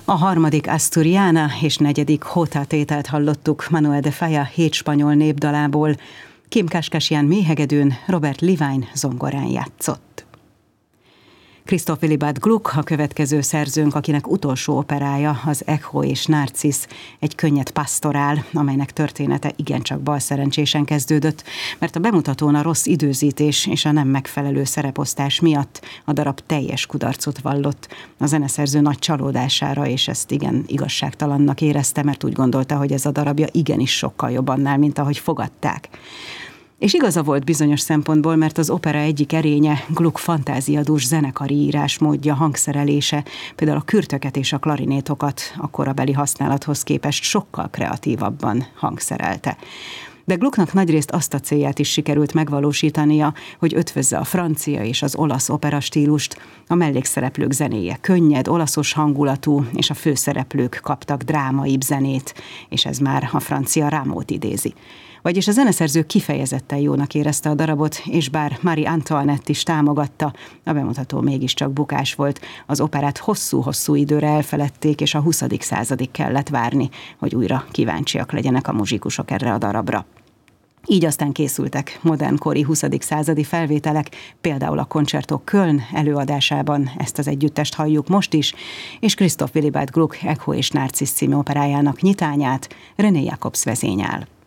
A harmadik Asturiana és negyedik Jota tételt hallottuk Manuel de Falla 7 spanyol népdalából. Kim Kashkashian méhegedőn, Robert Levine zongorán játszott. Christoph Willibald Gluck a következő szerzőnk, akinek utolsó operája az Echo és Narcisz, egy könnyed pastorál, amelynek története igencsak balszerencsésen kezdődött, mert a bemutatón a rossz időzítés és a nem megfelelő szereposztás miatt a darab teljes kudarcot vallott. A zeneszerző nagy csalódására, és ezt igen igazságtalannak érezte, mert úgy gondolta, hogy ez a darabja igenis sokkal jobb annál, mint ahogy fogadták. És igaza volt bizonyos szempontból, mert az opera egyik erénye Gluck fantáziadús zenekari írásmódja, hangszerelése, például a kürtöket és a klarinétokat a korabeli használathoz képest sokkal kreatívabban hangszerelte. De Glucknak nagyrészt azt a célját is sikerült megvalósítania, hogy ötvözze a francia és az olasz opera stílust, a mellékszereplők zenéje könnyed, olaszos hangulatú, és a főszereplők kaptak drámaibb zenét, és ez már a francia Rameaut idézi. Vagyis a zeneszerző kifejezetten jónak érezte a darabot, és bár Marie Antoinette is támogatta, a bemutató mégiscsak bukás volt. Az operát hosszú-hosszú időre elfeledték, és a 20. századig kellett várni, hogy újra kíváncsiak legyenek a muzsikusok erre a darabra. Így aztán készültek modernkori 20. századi felvételek, például a Concerto Köln előadásában ezt az együttest halljuk most is, és Christoph Willibald Gluck Echo és Narcisz című operájának nyitányát René Jacobs vezényel.